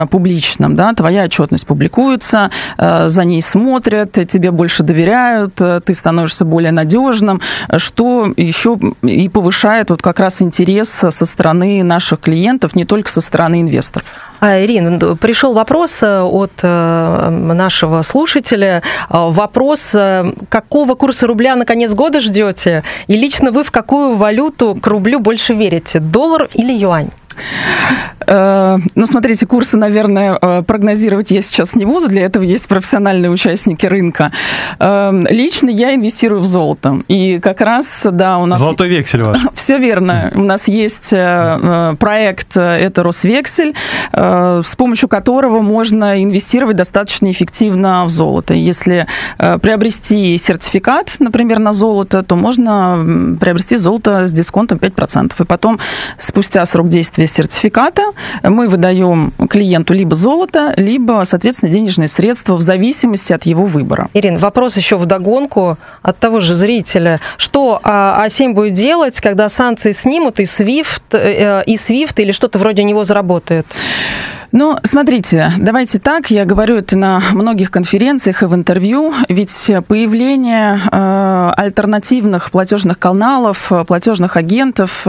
публичном, да, твоя отчетность публикуется, за ней смотрят, тебе больше доверяют, ты становишься более надежным, что еще и повышает вот как раз интерес со стороны наших клиентов, не только со стороны инвесторов. Ирина, пришел вопрос от нашего слушателя. Вопрос, какого курса рубля на конец года ждете? И лично вы в какую валюту к рублю больше верите? Доллар или юань? Ну, смотрите, курсы, наверное, прогнозировать я сейчас не буду, для этого есть профессиональные участники рынка. Лично я инвестирую в золото. И как раз, да, у нас... Золотой вексель у вас. Все верно. У нас есть проект, это Росвексель, с помощью которого можно инвестировать достаточно эффективно в золото. Если приобрести сертификат, например, на золото, то можно приобрести золото с дисконтом 5%. И потом, спустя срок действия сертификата, мы выдаем клиенту либо золото, либо, соответственно, денежные средства в зависимости от его выбора. Ирина, вопрос еще вдогонку от того же зрителя. Что А7 будет делать, когда санкции снимут и SWIFT или что-то вроде него заработает? Ну, смотрите, давайте так, я говорю это на многих конференциях и в интервью, ведь появление альтернативных платежных каналов, платежных агентов,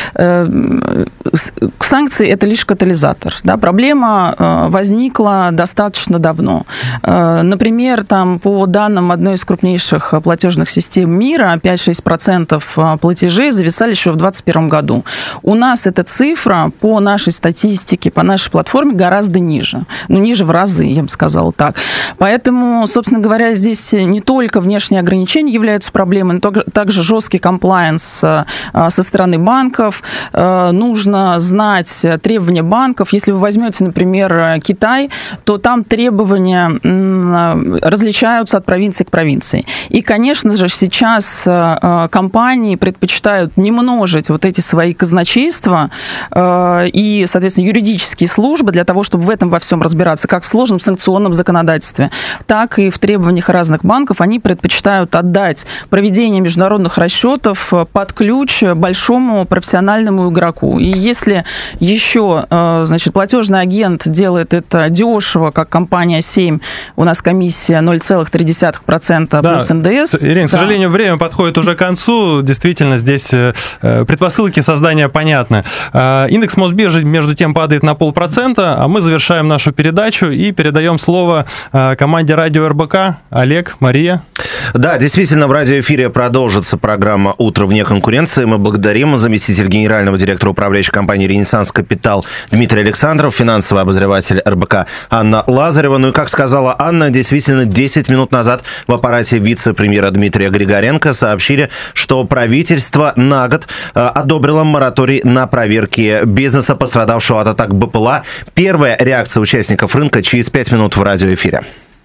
санкции – это лишь катализатор. Да? Проблема возникла достаточно давно. Например, там, по данным одной из крупнейших платежных систем мира, 5-6% платежей зависали еще в 2021 году. У нас эта цифра по нашей статистике, по нашей платформе гораздо ниже. Ну, ниже в разы, я бы сказала так. Поэтому, собственно говоря, здесь не только внешние ограничения являются проблемой, но также жесткий комплаенс со стороны банков. Нужно знать требования банков. Если вы возьмете, например, Китай, то там требования различаются от провинции к провинции. И, конечно же, сейчас компании предпочитают не множить вот эти свои казначейства и, соответственно, юридические службы для того, чтобы в этом во всем разбираться, как в сложном санкционном законодательстве, так и в требованиях разных банков. Они предпочитают отдать проведение международных расчетов под ключ большому профессиональному игроку. И если еще, значит, платежный агент делает это дешево, как компания 7, у нас комиссия 0,3% плюс НДС. Ирина, к сожалению, время подходит уже к концу. Действительно, здесь предпосылки создания понятны. Индекс Мосбиржи, между тем, падает на 0,5%, а мы завершаем нашу передачу и передаем слово команде радио РБК. Олег, Мария. Да, действительно, в радиоэфире продолжится программа «Утро вне конкуренции». Мы благодарим заместитель генерального директора управляющей компании «Ренессанс Капитал» Дмитрий Александров, финансовый обозреватель РБК Анна Лазарева. Ну и, как сказала Анна, действительно, 10 минут назад в аппарате вице-премьера Дмитрия Григоренко сообщили, что правительство на год одобрило мораторий на проверки бизнеса, пострадавшего от атак БПЛА. Первая реакция участников рынка через 5 минут в радиоэфире.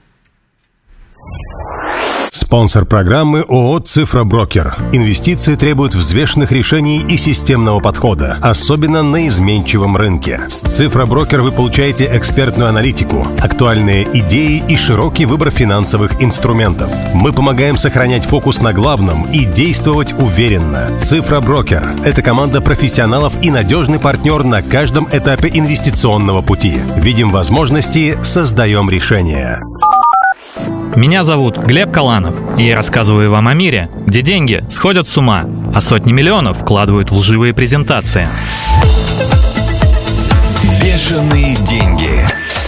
Спонсор программы ООО «Цифроброкер». Инвестиции требуют взвешенных решений и системного подхода, особенно на изменчивом рынке. С «Цифроброкер» вы получаете экспертную аналитику, актуальные идеи и широкий выбор финансовых инструментов. Мы помогаем сохранять фокус на главном и действовать уверенно. «Цифроброкер» — это команда профессионалов и надежный партнер на каждом этапе инвестиционного пути. Видим возможности, создаем решения. Меня зовут Глеб Каланов, и я рассказываю вам о мире, где деньги сходят с ума, а сотни миллионов вкладывают в лживые презентации. Бешеные деньги.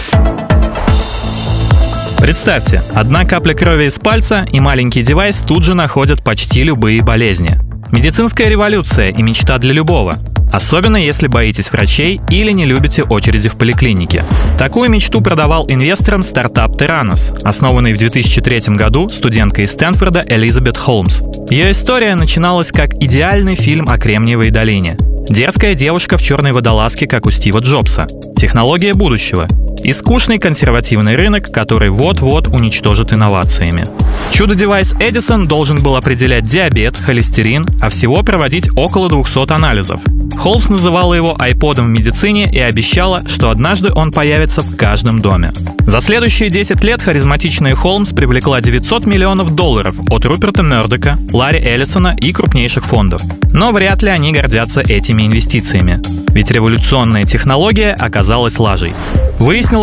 Представьте, одна капля крови из пальца, и маленький девайс тут же находит почти любые болезни. Медицинская революция и мечта для любого. Особенно если боитесь врачей или не любите очереди в поликлинике. Такую мечту продавал инвесторам стартап Theranos, основанный в 2003 году студенткой из Стэнфорда Элизабет Холмс. Ее история начиналась как идеальный фильм о Кремниевой долине. Дерзкая девушка в черной водолазке, как у Стива Джобса. Технология будущего. И скучный консервативный рынок, который вот-вот уничтожит инновациями. Чудо-девайс Эдисон должен был определять диабет, холестерин, а всего проводить около 200 анализов. Холмс называла его айподом в медицине и обещала, что однажды он появится в каждом доме. За следующие 10 лет харизматичная Холмс привлекла $900 миллионов от Руперта Мердока, Ларри Эллисона и крупнейших фондов. Но вряд ли они гордятся этими инвестициями. Ведь революционная технология оказалась лажей. Выяснилось,